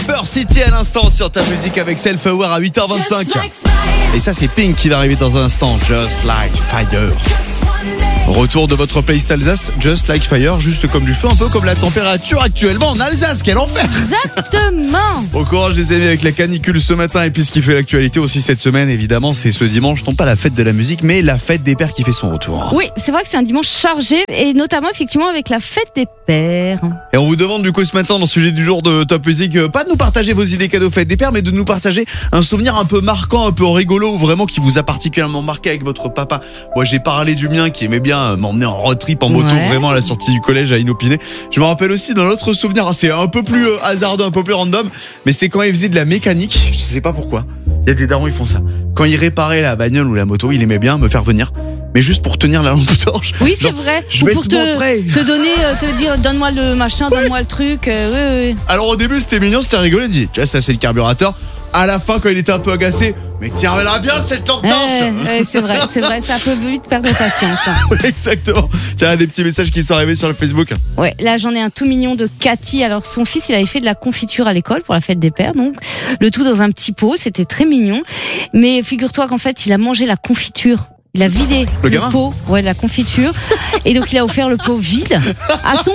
Peur City à l'instant sur ta musique avec Self-Aware à 8h25. Et ça c'est Pink qui va arriver dans un instant. Just Like Fire. Retour de votre playlist Alsace, Just Like Fire, juste comme du feu, un peu comme la température actuellement en Alsace, quel enfer. Exactement. Au courage les amis avec la canicule ce matin et puis ce qui fait l'actualité aussi cette semaine évidemment c'est ce dimanche, non pas la fête de la musique mais la fête des pères qui fait son retour. Oui, c'est vrai que c'est un dimanche chargé et notamment effectivement avec la fête des pères. Et on vous demande du coup ce matin dans le sujet du jour de Top Music, pas de nous partager vos idées cadeaux fête des pères mais de nous partager un souvenir un peu marquant, un peu rigolo ou vraiment qui vous a particulièrement marqué avec votre papa. Moi j'ai parlé du mien qui aimait bien m'emmener en road trip en moto vraiment à la sortie du collège à Inopiné. Je me rappelle aussi d'un autre souvenir, c'est un peu plus hasardeux, un peu plus random, mais c'est quand il faisait de la mécanique, je sais pas pourquoi. Il y a des darons ils font ça. Quand il réparait la bagnole ou la moto, il aimait bien me faire venir. Mais juste pour tenir la lampe torche. Oui, c'est vrai. Je ou vais pour te donner, te dire donne-moi le machin, donne-moi le truc. Oui. Alors au début c'était mignon, c'était rigolo. Il dit, tu vois, ça c'est le carburateur. À la fin, quand il était un peu agacé, mais tiens, elle a bien cette lampe torche. C'est vrai, ça peut vite perdre patience. Exactement. Tiens, des petits messages qui sont arrivés sur le Facebook. Ouais, là j'en ai un tout mignon de Cathy. Alors son fils, il avait fait de la confiture à l'école pour la fête des pères, donc le tout dans un petit pot, c'était très mignon. Mais figure-toi qu'en fait, il a mangé la confiture. Il a vidé le pot, la confiture, et donc il a offert le pot vide à son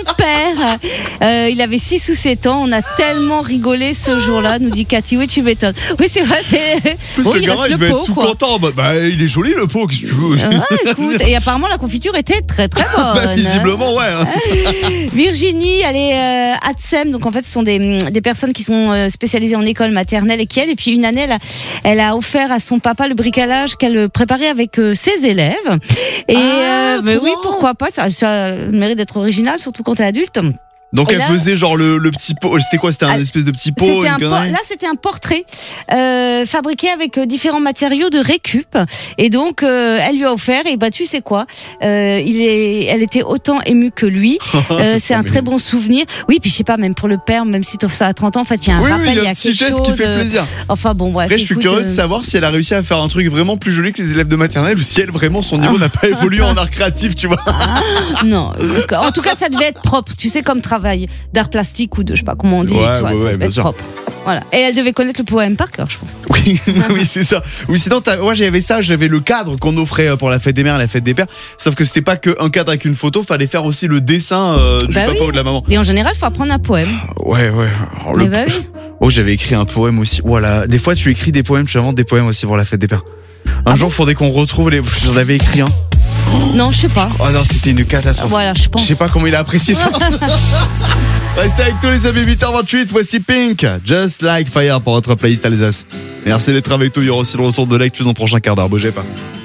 père. Il avait 6 ou 7 ans. On a tellement rigolé ce jour-là, nous dit Cathy. Oui, tu m'étonnes. Oui, c'est vrai. Plus le gamin, il devait être tout content. Bah, il est joli le pot, qu'est-ce que tu veux. Écoute, et apparemment la confiture était très très bonne. Visiblement, ouais. Virginie, elle est ATSEM, donc en fait, ce sont des personnes qui sont spécialisées en école maternelle et qui et puis une année, elle a offert à son papa le bricolage qu'elle préparait avec ses élèves. Et mais oui, pourquoi pas, ça a le mérite d'être original, surtout quand t'es adulte. Donc elle faisait genre le petit pot, c'était quoi? C'était un espèce de petit pot, là c'était un portrait fabriqué avec différents matériaux de récup. Et donc elle lui a offert, et tu sais quoi, elle était autant émue que lui. C'est un très bon souvenir. Oui, puis je sais pas, même pour le père, même si t'offres ça à 30 ans, en fait il y a un rappel, il y a quelque chose qui fait plaisir. Enfin bon, bref. Après je suis curieux de savoir si elle a réussi à faire un truc vraiment plus joli que les élèves de maternelle, ou si elle vraiment son niveau n'a pas évolué en art créatif, tu vois. Non, en tout cas ça devait être propre, tu sais, comme travail d'art plastique ou de je sais pas comment on dit, ça devait être propre. Voilà. Et elle devait connaître le poème par cœur, je pense. Oui, c'est ça. Ou sinon, moi j'avais ça, j'avais le cadre qu'on offrait pour la fête des mères, la fête des pères. Sauf que c'était pas qu'un cadre avec une photo, fallait faire aussi le dessin du papa ou de la maman. Et en général, il faut apprendre un poème. Ouais. Alors, Oh, j'avais écrit un poème aussi. Voilà. Des fois, tu écris des poèmes, tu inventes des poèmes aussi pour la fête des pères. Un jour, faudrait qu'on retrouve les. J'en avais écrit un. Non, je sais pas. Oh non, c'était une catastrophe. Voilà, je pense. Je sais pas comment il a apprécié ça. Restez avec tous les amis, 8h28, voici Pink, Just Like Fire pour votre playlist Alsace. Merci d'être avec nous, il y aura aussi le retour de l'actu dans le prochain quart d'heure, bougez pas.